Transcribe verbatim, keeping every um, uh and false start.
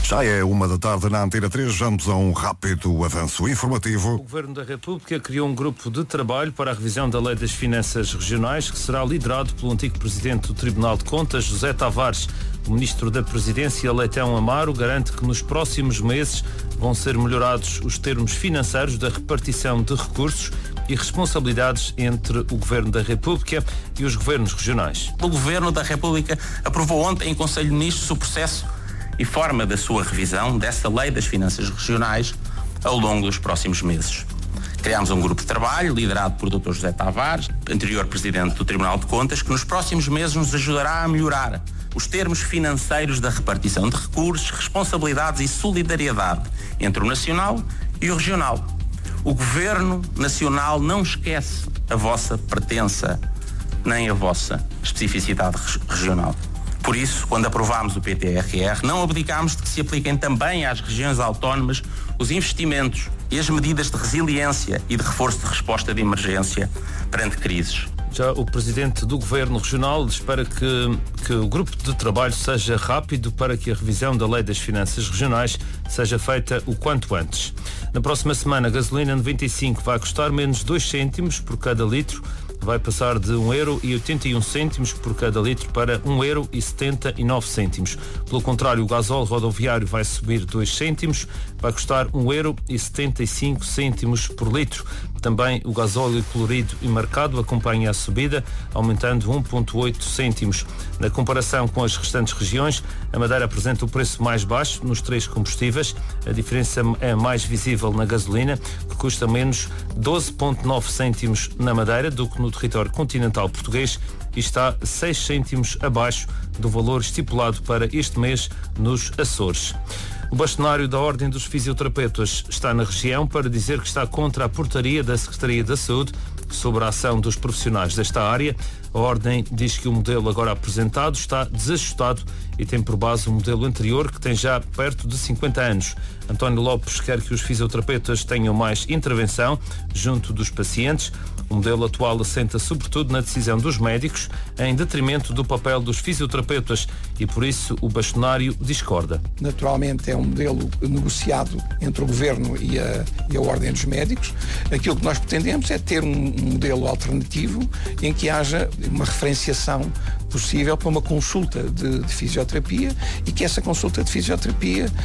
Já é uma da tarde na Antena três, vamos a um rápido avanço informativo. O Governo da República criou um grupo de trabalho para a revisão da Lei das Finanças Regionais, que será liderado pelo antigo Presidente do Tribunal de Contas, José Tavares. O Ministro da Presidência, Leitão Amaro, garante que nos próximos meses vão ser melhorados os termos financeiros da repartição de recursos e responsabilidades entre o Governo da República e os governos regionais. O Governo da República aprovou ontem em Conselho de Ministros o processo e forma da sua revisão dessa Lei das Finanças Regionais ao longo dos próximos meses. Criámos um grupo de trabalho liderado por doutor José Tavares, anterior Presidente do Tribunal de Contas, que nos próximos meses nos ajudará a melhorar os termos financeiros da repartição de recursos, responsabilidades e solidariedade entre o nacional e o regional. O Governo Nacional não esquece a vossa pertença, nem a vossa especificidade regional. Por isso, quando aprovámos o P T R R, não abdicámos de que se apliquem também às regiões autónomas os investimentos e as medidas de resiliência e de reforço de resposta de emergência perante crises. Já o Presidente do Governo Regional espera que, que o grupo de trabalho seja rápido para que a revisão da Lei das Finanças Regionais seja feita o quanto antes. Na próxima semana, a gasolina noventa e cinco vai custar menos dois cêntimos por cada litro, vai passar de um euro e oitenta e um cêntimos por cada litro para um euro e setenta e nove cêntimos. Pelo contrário, o gasóleo rodoviário vai subir dois cêntimos, vai custar um euro e setenta e cinco cêntimos por litro. Também o gasóleo colorido e marcado acompanha a subida, aumentando um vírgula oito cêntimos. Na comparação com as restantes regiões, a Madeira apresenta o preço mais baixo nos três combustíveis. A diferença é mais visível na gasolina, que custa menos doze vírgula nove cêntimos na Madeira do que no território continental português e está seis cêntimos abaixo do valor estipulado para este mês nos Açores. O bastonário da Ordem dos Fisioterapeutas está na região para dizer que está contra a portaria da Secretaria da Saúde sobre a ação dos profissionais desta área. A Ordem diz que o modelo agora apresentado está desajustado e tem por base o modelo anterior, que tem já perto de cinquenta anos. António Lopes quer que os fisioterapeutas tenham mais intervenção junto dos pacientes. O modelo atual assenta sobretudo na decisão dos médicos, em detrimento do papel dos fisioterapeutas, e por isso o bastonário discorda. Naturalmente é um modelo negociado entre o Governo e a, e a Ordem dos Médicos. Aquilo que nós pretendemos é ter um, um modelo alternativo em que haja uma referenciação possível para uma consulta de, de fisioterapia e que essa consulta de fisioterapia